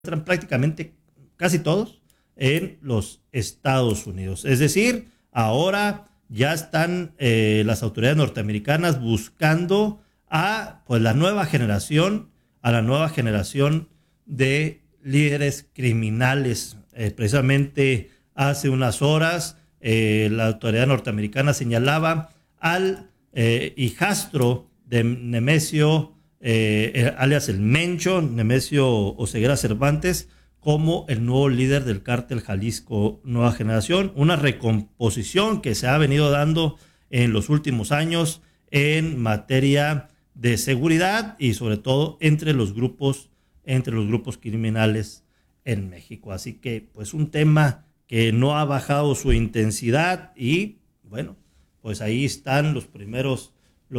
encuentran prácticamente casi todos en los Estados Unidos. Es decir, ahora ya están las autoridades norteamericanas buscando a la nueva generación de líderes criminales. Precisamente hace unas horas la autoridad norteamericana señalaba al hijastro de Nemesio, alias el Mencho, Nemesio Oseguera Cervantes, como el nuevo líder del cártel Jalisco Nueva Generación, una recomposición que se ha venido dando en los últimos años en materia de seguridad y sobre todo entre los grupos criminales en México. Así que pues un tema que no ha bajado su intensidad y bueno, pues ahí están los primeros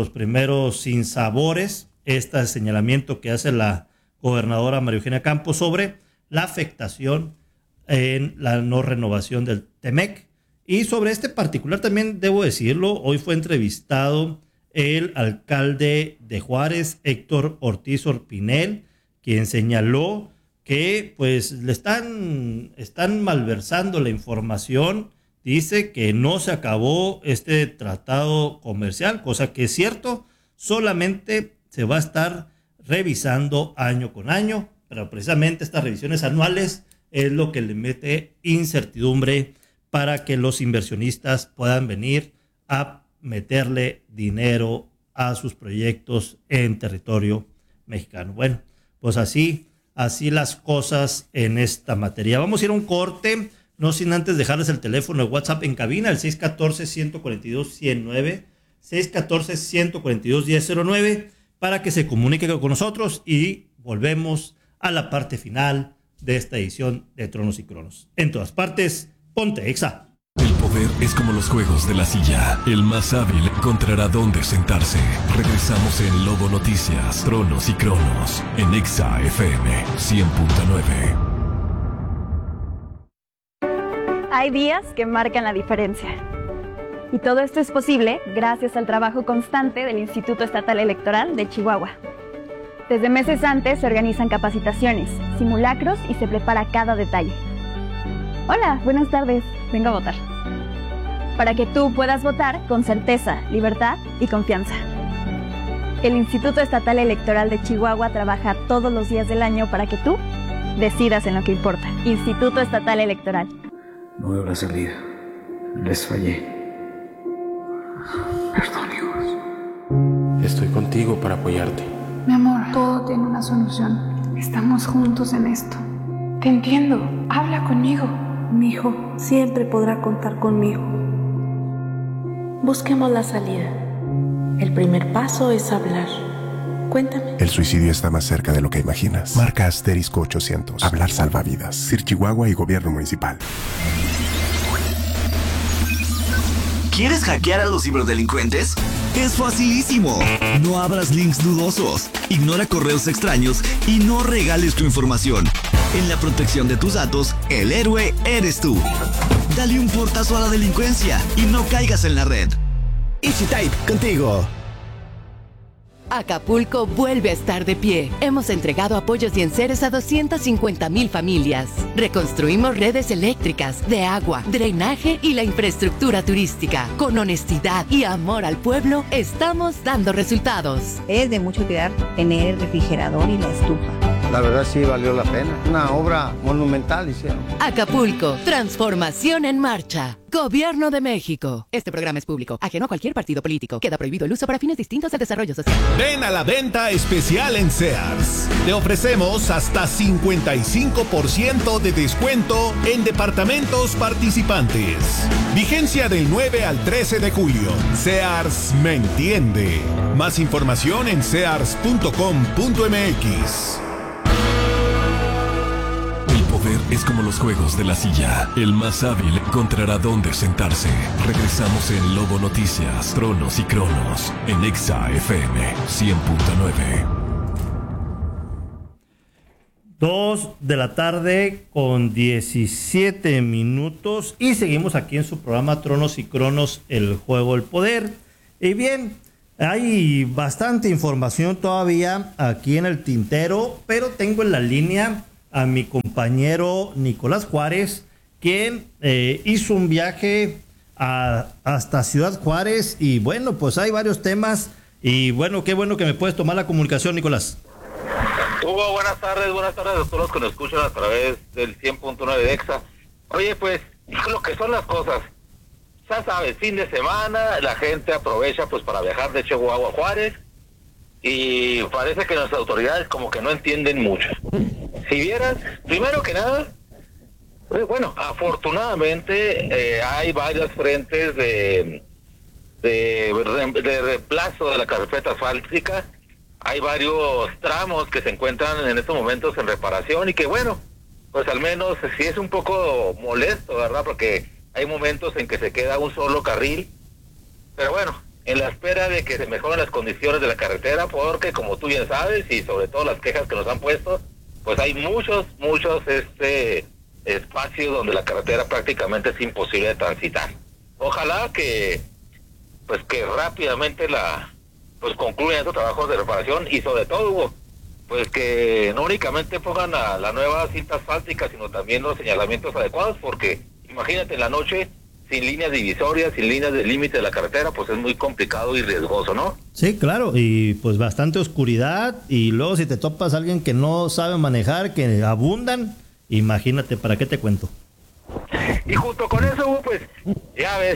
sinsabores, este señalamiento que hace la gobernadora María Eugenia Campos sobre la afectación en la no renovación del TEMEC. Y sobre este particular también debo decirlo, hoy fue entrevistado el alcalde de Juárez, Héctor Ortiz Orpinel, quien señaló que pues le están malversando la información. Dice que no se acabó este tratado comercial, cosa que es cierto, solamente se va a estar revisando año con año, pero precisamente estas revisiones anuales es lo que le mete incertidumbre para que los inversionistas puedan venir a meterle dinero a sus proyectos en territorio mexicano. Bueno, pues así las cosas en esta materia. Vamos a ir a un corte, no sin antes dejarles el teléfono de WhatsApp en cabina, el 614-142-109, 614-142-1009, para que se comunique con nosotros y volvemos a la parte final de esta edición de Tronos y Cronos. En todas partes, ponte Exa. El poder es como los juegos de la silla. El más hábil encontrará dónde sentarse. Regresamos en Lobo Noticias, Tronos y Cronos, en Exa FM 100.9. Hay días que marcan la diferencia. Y todo esto es posible gracias al trabajo constante del Instituto Estatal Electoral de Chihuahua. Desde meses antes se organizan capacitaciones, simulacros y se prepara cada detalle. Hola, buenas tardes, vengo a votar. Para que tú puedas votar con certeza, libertad y confianza. El Instituto Estatal Electoral de Chihuahua trabaja todos los días del año para que tú decidas en lo que importa. Instituto Estatal Electoral. No habrá salida. Les fallé. Perdón, hijos. Estoy contigo para apoyarte. Mi amor, todo tiene una solución. Estamos juntos en esto. Te entiendo. Habla conmigo. Mi hijo siempre podrá contar conmigo. Busquemos la salida. El primer paso es hablar. Cuéntame. El suicidio está más cerca de lo que imaginas. Marca *800. Hablar salva vidas. CIR Chihuahua y Gobierno Municipal. ¿Quieres hackear a los ciberdelincuentes? Es facilísimo. No abras links dudosos, ignora correos extraños y no regales tu información. En la protección de tus datos, el héroe eres tú. Dale un portazo a la delincuencia y no caigas en la red. EasyType, contigo. Acapulco vuelve a estar de pie. Hemos entregado apoyos y enseres a 250,000 familias. Reconstruimos redes eléctricas, de agua, drenaje y la infraestructura turística. Con honestidad y amor al pueblo, estamos dando resultados. Es de mucho cuidar tener el refrigerador y la estufa. La verdad sí valió la pena. Una obra monumental hicieron. Acapulco, transformación en marcha. Gobierno de México. Este programa es público, ajeno a cualquier partido político. Queda prohibido el uso para fines distintos del desarrollo social. Ven a la venta especial en Sears. Te ofrecemos hasta 55% de descuento en departamentos participantes. Vigencia del 9 al 13 de julio. Sears me entiende. Más información en sears.com.mx. Es como los juegos de la silla. El más hábil encontrará dónde sentarse. Regresamos en Lobo Noticias, Tronos y Cronos, en Exa FM 100.9. 2:17 y seguimos aquí en su programa Tronos y Cronos, el juego del poder. Y bien, hay bastante información todavía aquí en el tintero, pero tengo en la línea a mi compañero Nicolás Juárez, quien hizo un viaje hasta Ciudad Juárez, y bueno, pues hay varios temas, y bueno, qué bueno que me puedes tomar la comunicación, Nicolás. Hugo, buenas tardes a todos los que nos escuchan a través del 100.9 de EXA. Oye, pues, lo que son las cosas, ya sabes, fin de semana, la gente aprovecha pues para viajar de Chihuahua a Juárez, y parece que las autoridades como que no entienden mucho. Si vieras, primero que nada, bueno, afortunadamente hay varios frentes de reemplazo de la carpeta asfáltica. Hay varios tramos que se encuentran en estos momentos en reparación, y que bueno, pues al menos sí es un poco molesto, ¿verdad? Porque hay momentos en que se queda un solo carril, pero bueno, en la espera de que se mejoren las condiciones de la carretera, porque como tú bien sabes, y sobre todo las quejas que nos han puesto, pues hay muchos espacios donde la carretera prácticamente es imposible de transitar. Ojalá que rápidamente pues concluyan estos trabajos de reparación, y sobre todo, pues que no únicamente pongan la nueva cinta asfáltica, sino también los señalamientos adecuados, porque imagínate en la noche, sin líneas divisorias, sin líneas de límite de la carretera, pues es muy complicado y riesgoso, ¿no? Sí, claro, y pues bastante oscuridad, y luego si te topas a alguien que no sabe manejar, que abundan, imagínate, ¿para qué te cuento? Y junto con eso, pues ya ves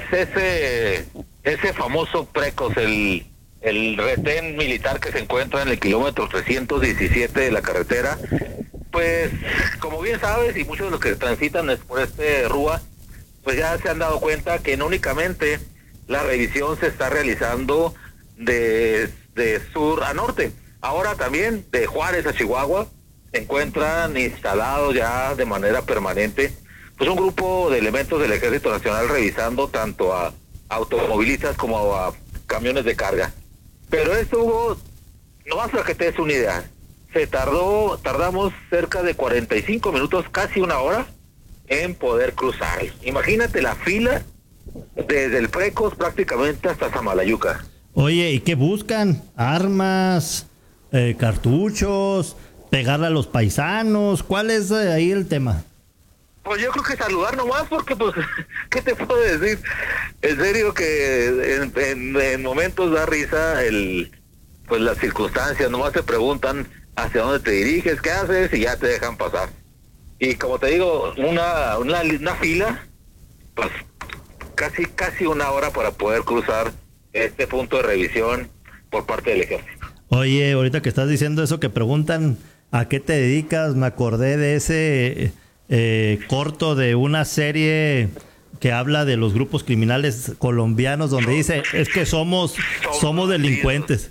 ese famoso Precos, el retén militar que se encuentra en el kilómetro 317 de la carretera. Pues como bien sabes, y muchos de los que transitan por este Rúa, pues ya se han dado cuenta que no únicamente la revisión se está realizando de sur a norte, ahora también de Juárez a Chihuahua se encuentran instalados ya de manera permanente pues un grupo de elementos del Ejército Nacional revisando tanto a automovilistas como a camiones de carga. Pero esto, Hugo, nomás para que te des una idea, tardamos cerca de 45 minutos, casi una hora, en poder cruzar. Imagínate la fila desde el Precos prácticamente hasta Samalayuca. Oye, ¿y qué buscan? ¿Armas, cartuchos, pegarle a los paisanos? ¿Cuál es ahí el tema? Pues yo creo que saludar nomás, porque pues, ¿qué te puedo decir? En serio que en momentos da risa pues las circunstancias, nomás te preguntan hacia dónde te diriges, qué haces, y ya te dejan pasar. Y como te digo, una fila, pues casi una hora para poder cruzar este punto de revisión por parte del Ejército. Oye, ahorita que estás diciendo eso, que preguntan a qué te dedicas, me acordé de ese corto de una serie que habla de los grupos criminales colombianos, donde dice, es que somos delincuentes.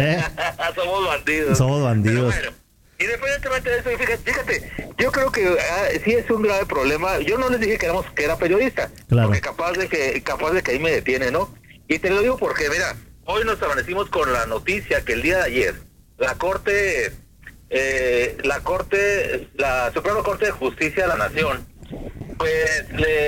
Somos bandidos. Bueno, independientemente de eso, fíjate, yo creo que sí es un grave problema. Yo no les dije que era periodista, claro, porque capaz de que ahí me detiene, ¿no? Y te lo digo porque, mira, hoy nos amanecimos con la noticia que el día de ayer la Suprema Corte de Justicia de la Nación, pues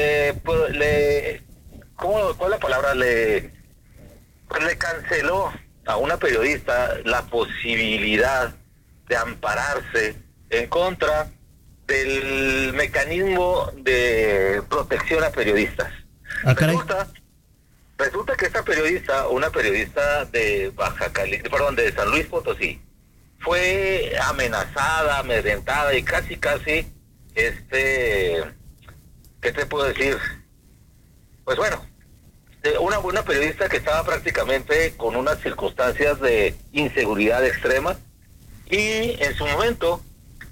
¿cuál es la palabra? Le canceló a una periodista la posibilidad de ampararse en contra del mecanismo de protección a periodistas. Resulta que esta periodista, una periodista de de San Luis Potosí, fue amenazada, amedrentada y casi, ¿qué te puedo decir? Pues bueno, una periodista que estaba prácticamente con unas circunstancias de inseguridad extrema, y en su momento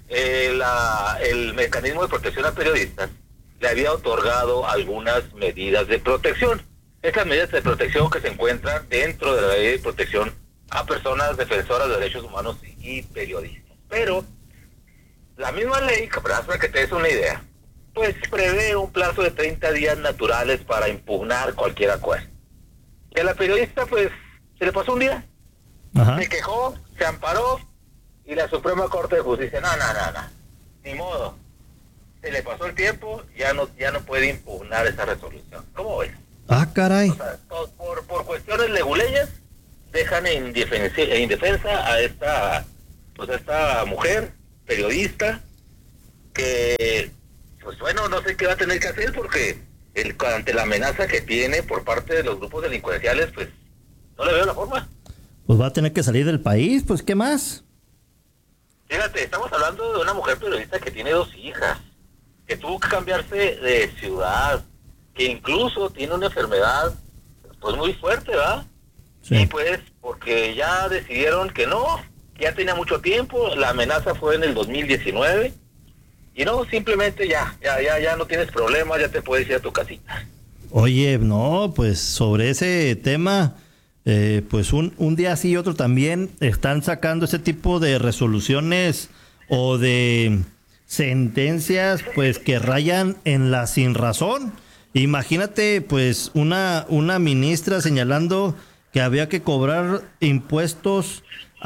el mecanismo de protección a periodistas le había otorgado algunas medidas de protección. Estas medidas de protección que se encuentran dentro de la ley de protección a personas defensoras de derechos humanos y periodistas. Pero la misma ley, para que te des una idea, pues prevé un plazo de 30 días naturales para impugnar cualquier acuerdo. Y a la periodista, pues, se le pasó un día, se quejó, se amparó, y la Suprema Corte de Justicia, no, ni modo, se le pasó el tiempo, ya no puede impugnar esa resolución. ¿Cómo ves? Ah, caray. O sea, por cuestiones leguleyas, dejan en indefensa a esta mujer periodista, que, pues bueno, no sé qué va a tener que hacer porque ante la amenaza que tiene por parte de los grupos delincuenciales, pues no le veo la forma. Pues va a tener que salir del país, pues ¿qué más? Fíjate, estamos hablando de una mujer periodista que tiene 2 hijas, que tuvo que cambiarse de ciudad, que incluso tiene una enfermedad pues muy fuerte, ¿verdad? Sí. Y pues porque ya decidieron que no, que ya tenía mucho tiempo, la amenaza fue en el 2019 y no, simplemente ya no tienes problemas, ya te puedes ir a tu casita. Oye, no, pues sobre ese tema, pues un día sí y otro también están sacando ese tipo de resoluciones o de sentencias pues que rayan en la sinrazón. Imagínate pues una ministra señalando que había que cobrar impuestos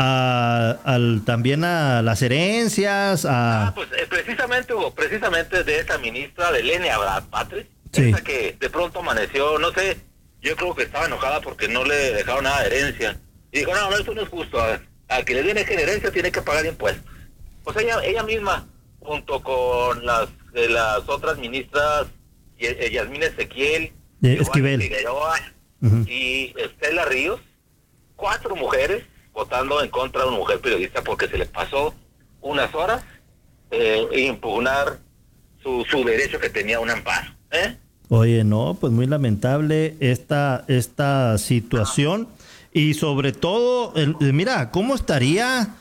también a las herencias. Pues precisamente, Hugo, precisamente de esa ministra de Lenia Batres, sí. Esa que de pronto amaneció, no sé, yo creo que estaba enojada porque no le dejaron nada de herencia. Y dijo, no, eso no es justo, a que le den herencia tiene que pagar impuestos. Pues ella misma, junto con las otras ministras, Yasmín Ezequiel, Esquivel y Estela Ríos, 4 mujeres votando en contra de una mujer periodista porque se le pasó unas horas impugnar su derecho que tenía un amparo. Oye, no, pues muy lamentable esta situación y sobre todo, mira, ¿cómo estaría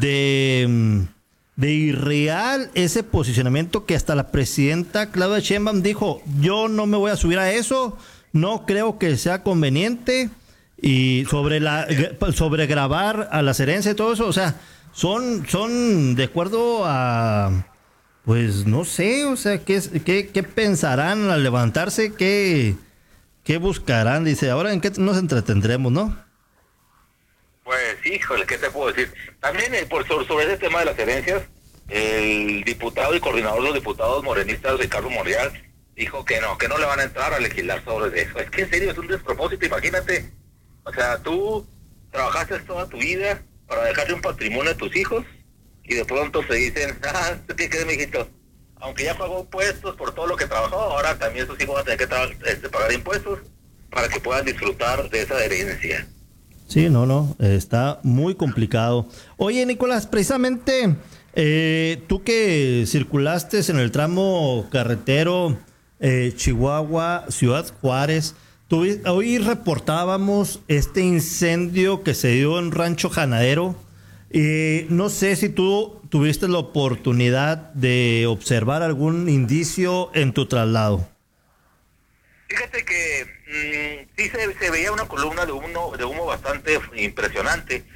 de irreal ese posicionamiento que hasta la presidenta Claudia Sheinbaum dijo, yo no me voy a subir a eso, no creo que sea conveniente, y sobre grabar a las herencias y todo eso, o sea, son de acuerdo a, pues no sé, o sea, ¿qué pensarán al levantarse? ¿Qué buscarán? Dice, ahora en qué nos entretendremos, ¿no? Pues, híjole, ¿qué te puedo decir? También sobre ese tema de las herencias, el diputado y coordinador de los diputados morenistas, Ricardo Monreal, dijo que no le van a entrar a legislar sobre eso. Es que en serio es un despropósito, imagínate. O sea, tú trabajaste toda tu vida para dejarle un patrimonio a tus hijos y de pronto se dicen, ¿qué crees, mijito? Aunque ya pagó impuestos por todo lo que trabajó, ahora también sus hijos van a tener que pagar impuestos para que puedan disfrutar de esa herencia. Sí, no, está muy complicado. Oye, Nicolás, precisamente tú que circulaste en el tramo carretero Chihuahua, Ciudad Juárez, hoy reportábamos este incendio que se dio en Rancho Ganadero. No sé si tú tuviste la oportunidad de observar algún indicio en tu traslado. Fíjate que sí se veía una columna de humo bastante impresionante.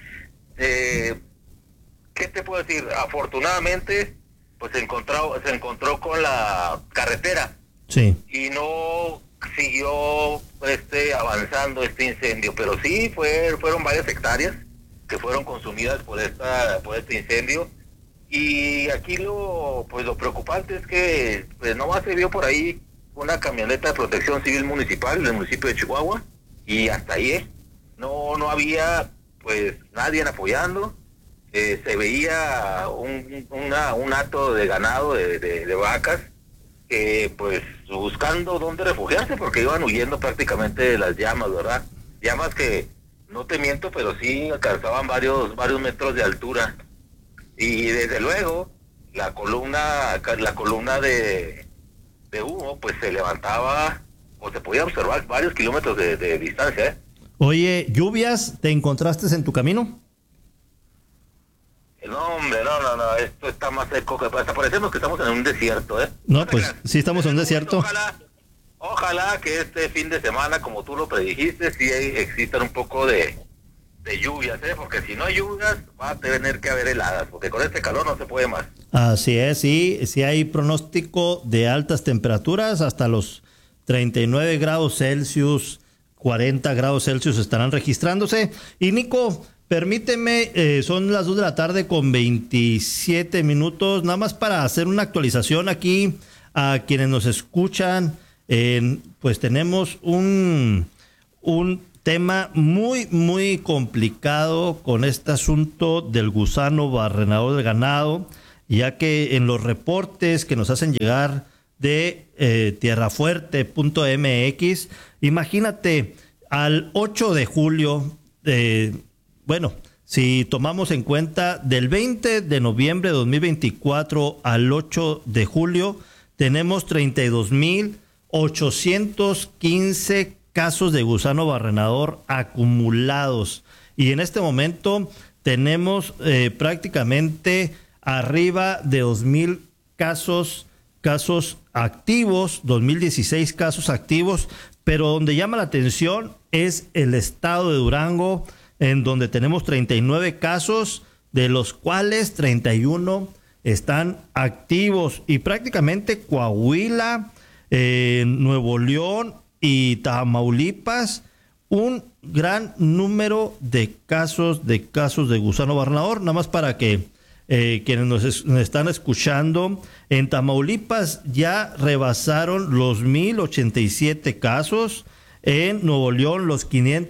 ¿Qué te puedo decir? Afortunadamente, pues se encontró con la carretera. Sí. Y no siguió avanzando este incendio, pero sí fueron varias hectáreas que fueron consumidas por este incendio. Y aquí lo preocupante es que pues nomás se vio por ahí una camioneta de protección civil municipal del municipio de Chihuahua y hasta ahí no había pues nadie apoyando. Se veía un hato de ganado de vacas pues buscando dónde refugiarse porque iban huyendo prácticamente de las llamas, ¿verdad? Llamas que no te miento, pero sí alcanzaban varios metros de altura. Y desde luego la columna de humo pues se levantaba o se podía observar varios kilómetros de distancia. Oye, ¿lluvias te encontraste en tu camino? No, hombre, no, esto está más seco que hasta parecemos que estamos en un desierto, No, pues sí estamos en un desierto. Ojalá que este fin de semana, como tú lo predijiste, sí existan un poco de lluvias, porque si no hay lluvias va a tener que haber heladas, porque con este calor no se puede más. Así es, sí hay pronóstico de altas temperaturas, hasta los 39 grados Celsius, 40 grados Celsius estarán registrándose. Y Nico, permíteme, son las 2 de la tarde con 27 minutos, nada más para hacer una actualización aquí a quienes nos escuchan. Pues tenemos un tema muy, muy complicado con este asunto del gusano barrenador del ganado. ya que en los reportes que nos hacen llegar de tierrafuerte.mx, imagínate, al 8 de julio, si tomamos en cuenta del 20 de noviembre de 2024 al 8 de julio, tenemos 32,815 casos de gusano barrenador acumulados. Y en este momento tenemos prácticamente arriba de 2,000 casos activos, 2,016 casos activos, pero donde llama la atención es el estado de Durango, en donde tenemos 39 casos, de los cuales 31 están activos, y prácticamente Coahuila, Nuevo León y Tamaulipas, un gran número de casos de gusano barrenador. Nada más para que quienes nos están escuchando, en Tamaulipas ya rebasaron los 1,087 casos, en Nuevo León los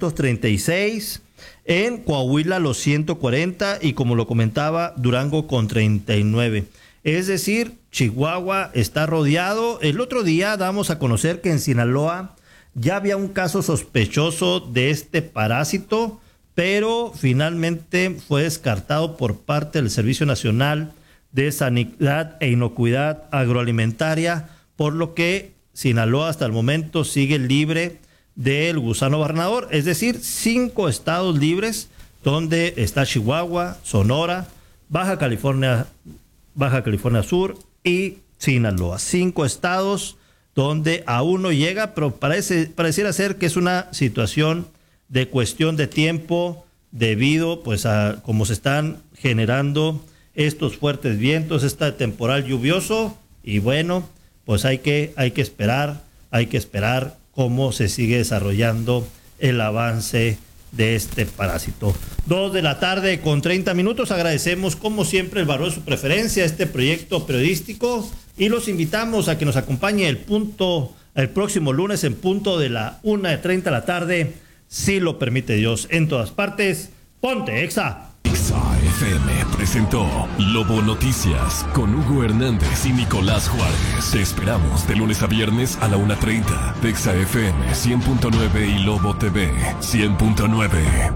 536, en Coahuila los 140 y, como lo comentaba, Durango con 39. Es decir, Chihuahua está rodeado. El otro día damos a conocer que en Sinaloa ya había un caso sospechoso de este parásito, pero finalmente fue descartado por parte del Servicio Nacional de Sanidad e Inocuidad Agroalimentaria, por lo que Sinaloa hasta el momento sigue libre del gusano barrenador, es decir, 5 estados libres, donde está Chihuahua, Sonora, Baja California Sur y Sinaloa. 5 estados donde aún no llega, pero pareciera ser que es una situación de cuestión de tiempo, debido pues a cómo se están generando estos fuertes vientos, este temporal lluvioso, y bueno, pues hay que esperar cómo se sigue desarrollando el avance de este parásito. 2:30 p.m. Agradecemos como siempre el valor de su preferencia a este proyecto periodístico y los invitamos a que nos acompañe el próximo lunes en punto de la 1:30 de la tarde, si lo permite Dios. En todas partes, ponte Exa. Exa FM presentó Lobo Noticias con Hugo Hernández y Nicolás Juárez. Te esperamos de lunes a viernes a la 1:30 de Exa FM 100.9 y Lobo TV 100.9.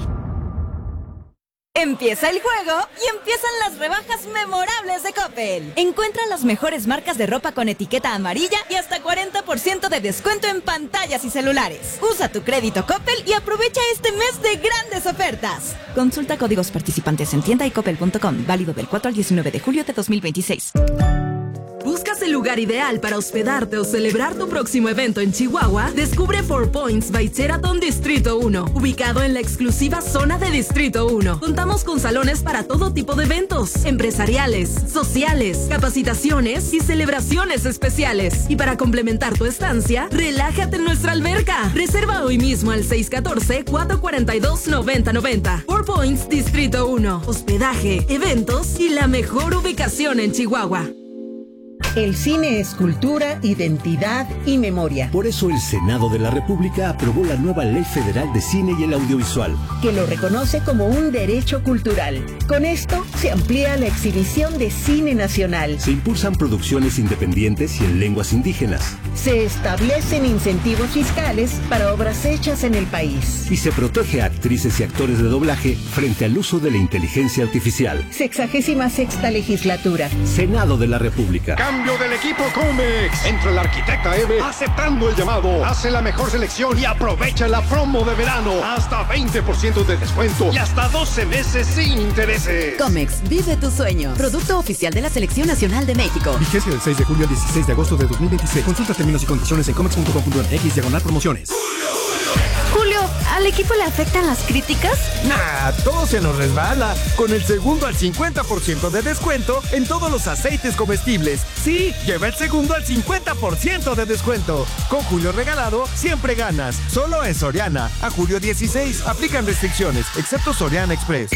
Empieza el juego y empiezan las rebajas memorables de Coppel. Encuentra las mejores marcas de ropa con etiqueta amarilla y hasta 40% de descuento en pantallas y celulares. Usa tu crédito Coppel y aprovecha este mes de grandes ofertas. Consulta códigos participantes en tienda y coppel.com. Válido del 4 al 19 de julio de 2026. ¿Buscas el lugar ideal para hospedarte o celebrar tu próximo evento en Chihuahua? Descubre 4 Points by Sheraton Distrito 1, ubicado en la exclusiva zona de Distrito 1. Contamos con salones para todo tipo de eventos, empresariales, sociales, capacitaciones y celebraciones especiales. Y para complementar tu estancia, relájate en nuestra alberca. Reserva hoy mismo al 614-442-9090. 4 Points Distrito 1, hospedaje, eventos y la mejor ubicación en Chihuahua. El cine es cultura, identidad y memoria. Por eso el Senado de la República aprobó la nueva Ley Federal de Cine y el Audiovisual, que lo reconoce como un derecho cultural. Con esto se amplía la exhibición de cine nacional. Se impulsan producciones independientes y en lenguas indígenas. Se establecen incentivos fiscales para obras hechas en el país. Y se protege a actrices y actores de doblaje frente al uso de la inteligencia artificial. 66ª legislatura. Senado de la República. Cambio del equipo Comex. Entra la arquitecta Eve aceptando el llamado. Hace la mejor selección y aprovecha la promo de verano. Hasta 20% de descuento y hasta 12 meses sin intereses. Comex, vive tu sueño. Producto oficial de la Selección Nacional de México. Vigencia del 6 de julio al 16 de agosto de 2026. Consulta términos y condiciones en comex.com.mx/promociones. Julio, ¿al equipo le afectan las críticas? Nah, todo se nos resbala. Con el segundo al 50% de descuento en todos los aceites comestibles. Sí, lleva el segundo al 50% de descuento. Con Julio regalado, siempre ganas. Solo en Soriana. A julio 16. Aplican restricciones, excepto Soriana Express.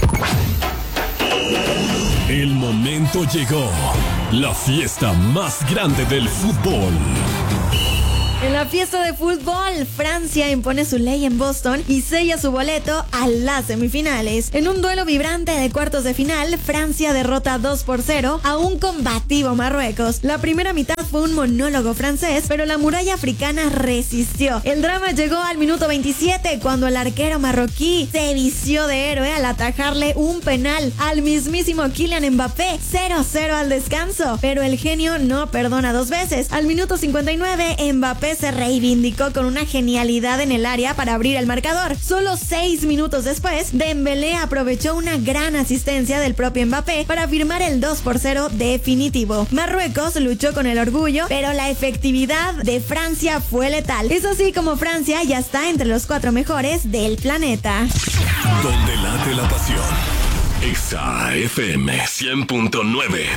El momento llegó. La fiesta más grande del fútbol. En la fiesta de fútbol, Francia impone su ley en Boston y sella su boleto a las semifinales. En un duelo vibrante de cuartos de final, Francia derrota 2-0 a un combativo Marruecos. La primera mitad fue un monólogo francés, pero la muralla africana resistió. El drama llegó al minuto 27 cuando el arquero marroquí se vistió de héroe al atajarle un penal al mismísimo Kylian Mbappé. 0-0 al descanso, pero el genio no perdona dos veces. Al minuto 59, Mbappé se reivindicó con una genialidad en el área para abrir el marcador. Solo 6 minutos después, Dembélé aprovechó una gran asistencia del propio Mbappé para firmar el 2-0 definitivo. Marruecos luchó con el orgullo, pero la efectividad de Francia fue letal. Es así como Francia ya está entre los 4 mejores del planeta. Donde late la pasión. Exa FM 100.9.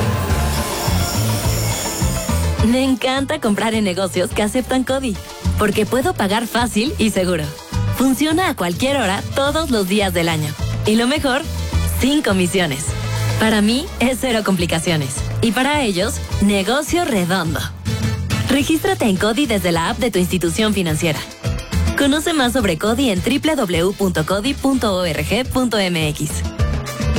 Me encanta comprar en negocios que aceptan CODI, porque puedo pagar fácil y seguro. Funciona a cualquier hora, todos los días del año. Y lo mejor, sin comisiones. Para mí, es 0 complicaciones. Y para ellos, negocio redondo. Regístrate en CODI desde la app de tu institución financiera. Conoce más sobre CODI en www.codi.org.mx.